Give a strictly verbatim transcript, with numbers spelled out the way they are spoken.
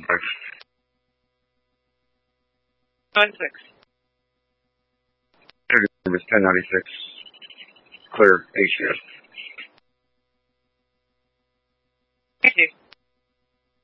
Thanks. nine six. It was ten ninety-six. Clear H C S. Thank you.